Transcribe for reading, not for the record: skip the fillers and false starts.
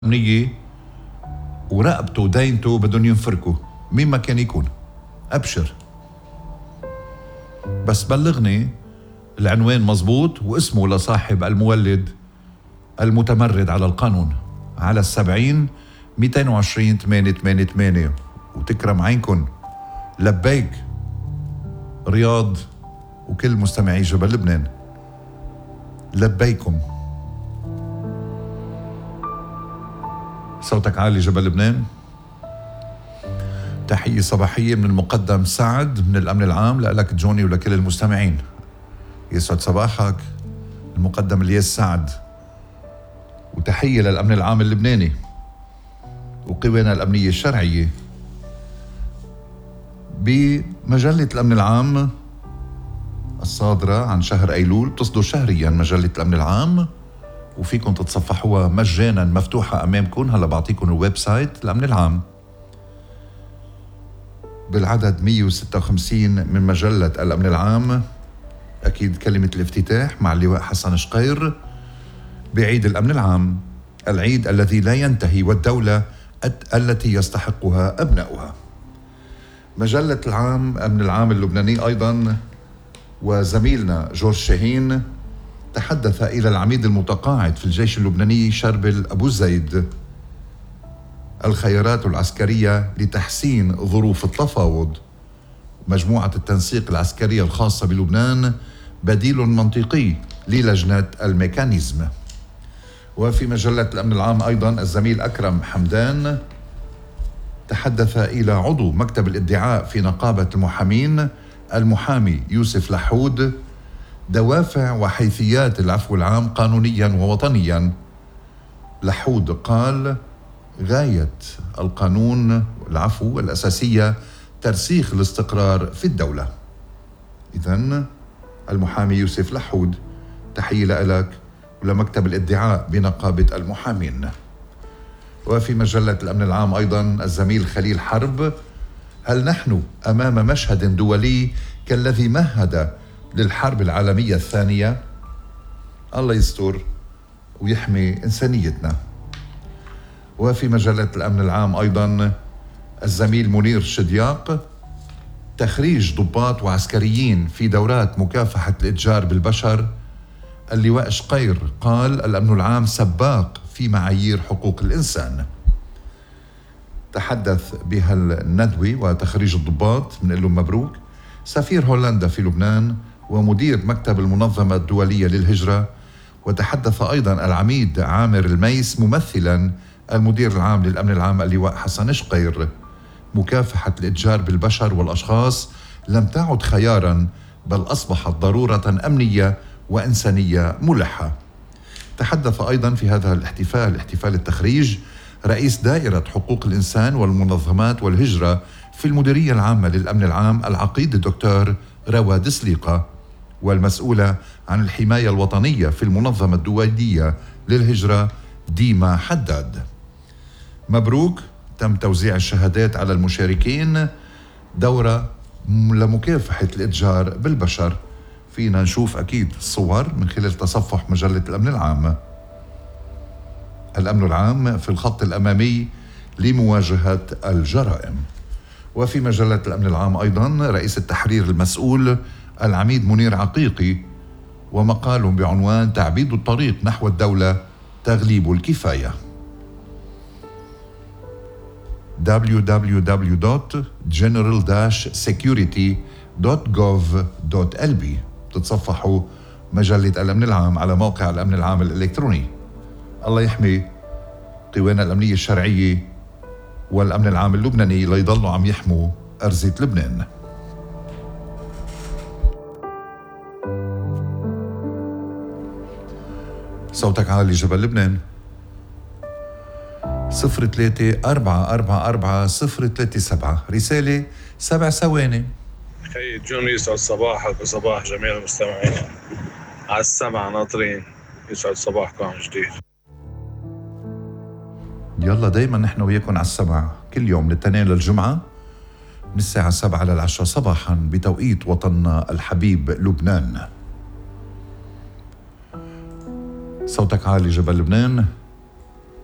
أمنية ورقبته ودينته بدهم ينفركوا مين ما كان يكون. أبشر بس بلغني العنوان مزبوط واسمه لصاحب المولد المتمرد على القانون على 70 220 888 وتكرم عينكن. لبيك رياض وكل مستمعي جبل لبنان، لبيكم. صوتك عالي جبل لبنان. تحية صباحية من المقدم سعد من الأمن العام لك جوني ولكل المستمعين. يسعد صباحك المقدم الياس سعد. وتحية للأمن العام اللبناني وقوانا الأمنية الشرعية. بمجلة الأمن العام الصادرة عن شهر أيلول، تصدر شهريا مجلة الأمن العام وفيكم تتصفحوها مجانا مفتوحة أمامكم. هلا بعطيكم الويب سايت الأمن العام بالعدد 156 من مجلة الأمن العام. أكيد كلمة الافتتاح مع اللواء حسن شقير بعيد الأمن العام، العيد الذي لا ينتهي والدولة التي يستحقها أبناؤها. مجلة العام أمن العام اللبناني أيضا وزميلنا جورج شاهين تحدث إلى العميد المتقاعد في الجيش اللبناني شربل أبو زيد الخيارات العسكرية لتحسين ظروف التفاوض. مجموعة التنسيق العسكرية الخاصة بلبنان بديل منطقي للجنة الميكانيزم. وفي مجلة الأمن العام أيضا الزميل أكرم حمدان تحدث إلى عضو مكتب الادعاء في نقابة المحامين المحامي يوسف لحود دوافع وحيثيات العفو العام قانونيا ووطنيا. لحود قال غاية القانون العفو الأساسية ترسيخ الاستقرار في الدولة. إذن المحامي يوسف لحود تحية لك ولمكتب الادعاء بنقابة المحامين. وفي مجلة الأمن العام أيضا الزميل خليل حرب هل نحن أمام مشهد دولي كالذي مهد للحرب العالمية الثانية؟ الله يستر ويحمي إنسانيتنا. وفي مجلة الأمن العام أيضا الزميل منير شدياق تخريج ضباط وعسكريين في دورات مكافحة الإتجار بالبشر. اللواء شقير قال الأمن العام سباق في معايير حقوق الإنسان. تحدث بها الندوي وتخريج الضباط من لهم مبروك سفير هولندا في لبنان ومدير مكتب المنظمة الدولية للهجرة. وتحدث أيضا العميد عامر الميس ممثلا المدير العام للأمن العام اللواء حسن شقير. مكافحة الإتجار بالبشر والأشخاص لم تعد خيارا بل أصبحت ضرورة أمنية وإنسانية ملحة. تحدث أيضا في هذا الاحتفال التخريج رئيس دائرة حقوق الإنسان والمنظمات والهجرة في المديرية العامة للأمن العام العقيد الدكتور رواد سليقة والمسؤولة عن الحماية الوطنية في المنظمة الدولية للهجرة ديما حداد. مبروك، تم توزيع الشهادات على المشاركين دورة لمكافحة الإتجار بالبشر. فينا نشوف أكيد الصور من خلال تصفح مجلة الأمن العام. الأمن العام في الخط الأمامي لمواجهة الجرائم. وفي مجلة الأمن العام أيضا رئيس التحرير المسؤول العميد منير عقيقي ومقال بعنوان تعبيد الطريق نحو الدولة تغليب الكفاية. www.general-security.gov.lb تتصفحوا مجلة الأمن العام على موقع الأمن العام الإلكتروني. الله يحمي قوانا الأمنية الشرعية والأمن العام اللبناني ليضلوا عم يحموا أرزة لبنان. صوتك عالي جبل لبنان. 03-444-037 رسالة 7 ثواني. خي جوني يسعد صباحك وصباح جميع المستمعين على السمع ناطرين. يسعد صباحكم عن جديد. يلا دايما نحن وياكم على السمع كل يوم من الاثنين للجمعة من الساعة 7 لل10 صباحا بتوقيت وطننا الحبيب لبنان. صوتك عالي جبل لبنان.